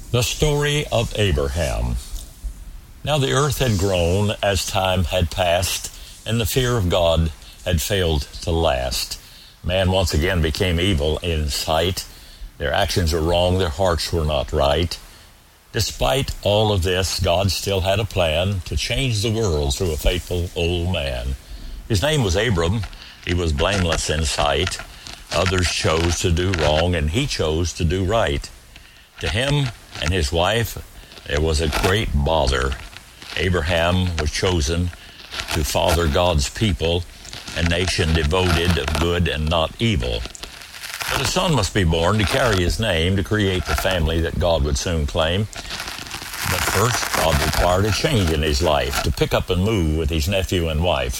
The story of Abraham. Now the earth had grown as time had passed, and the fear of God had failed to last. Man once again became evil in sight. Their actions were wrong, their hearts were not right. Despite all of this, God still had a plan to change the world through a faithful old man. His name was Abram. He was blameless in sight. Others chose to do wrong, and he chose to do right. To him and his wife, there was a great bother. Abraham was chosen to father God's people, a nation devoted of good and not evil. But a son must be born to carry his name, to create the family that God would soon claim. But first, God required a change in his life, to pick up and move with his nephew and wife.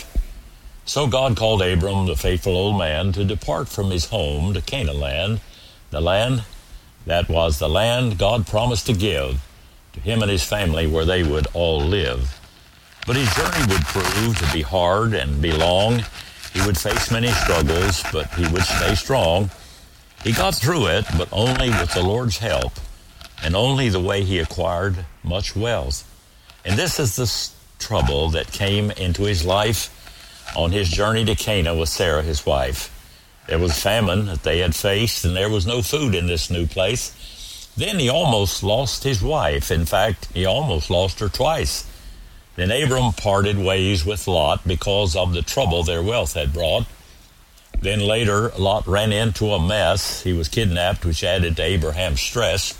So God called Abram, the faithful old man, to depart from his home to Canaan land, the land that was the land God promised to give to him and his family, where they would all live. But his journey would prove to be hard and be long. He would face many struggles, but he would stay strong. He got through it, but only with the Lord's help, and only the way he acquired much wealth. And this is the trouble that came into his life on his journey to Canaan with Sarah, his wife. There was famine that they had faced, and there was no food in this new place. Then he almost lost his wife. In fact, he almost lost her twice. Then Abram parted ways with Lot because of the trouble their wealth had brought. Then later, Lot ran into a mess. He was kidnapped, which added to Abraham's stress.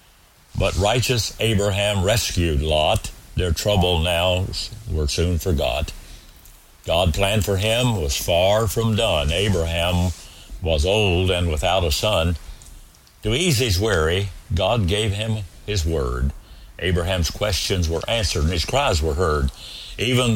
But righteous Abraham rescued Lot. Their trouble now were soon forgot. God's plan for him was far from done. Abraham was old and without a son. To ease his worry, God gave him his word. Abraham's questions were answered and his cries were heard. Even